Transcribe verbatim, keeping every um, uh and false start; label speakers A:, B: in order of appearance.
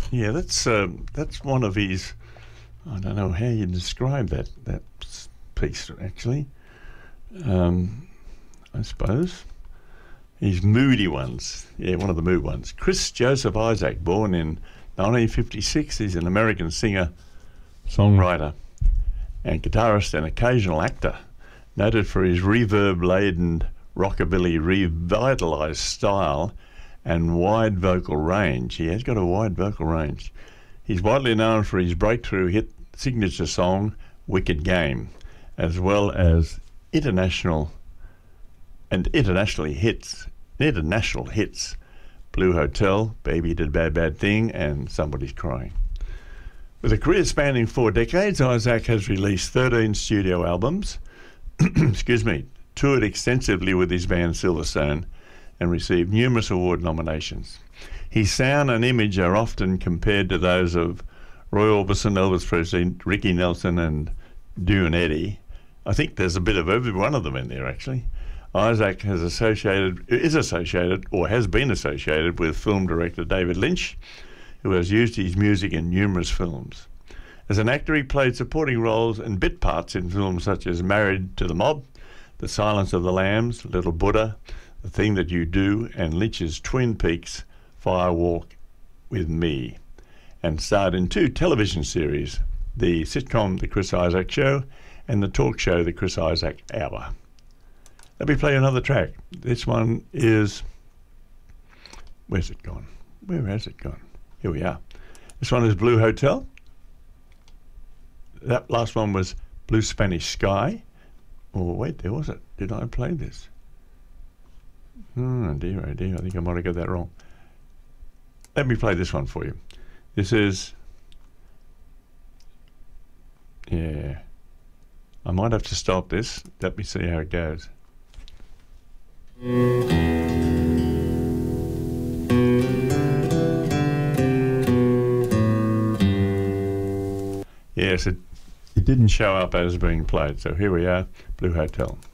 A: Yeah, that's um, that's one of his. I don't know how you describe that that piece actually. Um, I suppose his moody ones. Yeah, one of the mood ones. Chris Joseph Isaac, born in nineteen fifty-six, he's an American singer, songwriter, and guitarist and occasional actor, noted for his reverb-laden rockabilly revitalised style and wide vocal range. He has got a wide vocal range. He's widely known for his breakthrough hit signature song, Wicked Game, as well as international and internationally hits, international hits, Blue Hotel, Baby Did a Bad Bad Thing, and Somebody's Crying. With a career spanning four decades, Isaac has released thirteen studio albums, excuse me, toured extensively with his band Silverstone, and received numerous award nominations. His sound and image are often compared to those of Roy Orbison, Elvis Presley, Ricky Nelson, and Doone Eddie. I think there's a bit of every one of them in there, actually. Isaac has associated, is associated, or has been associated with film director David Lynch, who has used his music in numerous films. As an actor, he played supporting roles and bit parts in films such as Married to the Mob, The Silence of the Lambs, Little Buddha, The Thing That You Do, and Lynch's Twin Peaks, Fire Walk with Me, and starred in two television series, the sitcom The Chris Isaak Show and the talk show The Chris Isaak Hour. Let me play another track. This one is... Where's it gone? Where has it gone? Here we are. This one is Blue Hotel. That last one was Blue Spanish Sky. Oh, wait, there was it. Did I play this? Oh, dear, oh, dear. I think I might have got that wrong. Let me play this one for you. This is... Yeah. I might have to stop this. Let me see how it goes. Yes, it, it didn't show up as being played. So here we are, Blue Hotel.